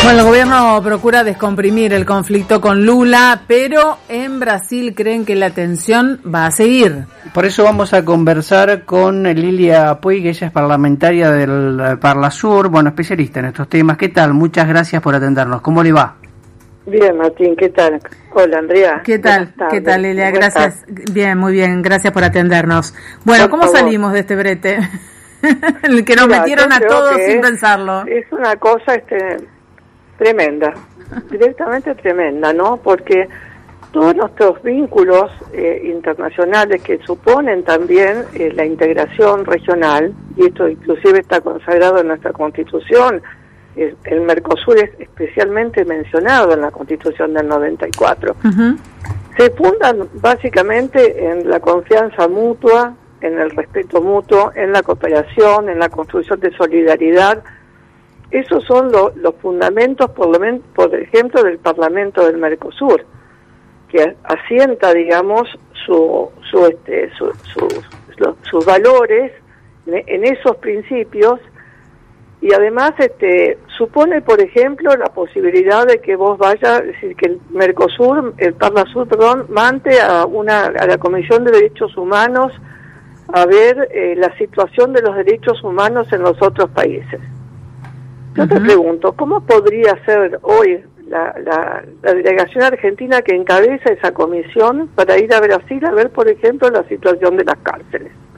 Bueno, el gobierno procura descomprimir el conflicto con Lula, pero en Brasil creen que la tensión va a seguir. Por eso vamos a conversar con Lilia Puig, ella es parlamentaria del Parlasur, bueno, especialista en estos temas. ¿Qué tal? Muchas gracias por atendernos. ¿Cómo le va? Bien, Martín, ¿qué tal? Hola, Andrea. ¿Qué tal? ¿Qué tal, Lilia? Gracias. Bien, muy bien, gracias por atendernos. Bueno, ¿cómo salimos de este brete? El que nos metieron a todos sin pensarlo. Es una cosa tremenda, directamente tremenda, ¿no? Porque todos nuestros vínculos internacionales que suponen también la integración regional, y esto inclusive está consagrado en nuestra Constitución, el Mercosur es especialmente mencionado en la Constitución del 94, se fundan básicamente en la confianza mutua, en el respeto mutuo, en la cooperación, en la construcción de solidaridad. Esos son los fundamentos, por ejemplo, del Parlamento del Mercosur, que asienta, digamos, sus valores en esos principios, y además supone, por ejemplo, la posibilidad de que vos vayas, es decir, que el Parlasur, mande a la Comisión de Derechos Humanos a ver la situación de los derechos humanos en los otros países. Yo te pregunto, ¿cómo podría ser hoy la delegación argentina que encabeza esa comisión para ir a Brasil a ver, por ejemplo, la situación de las cárceles?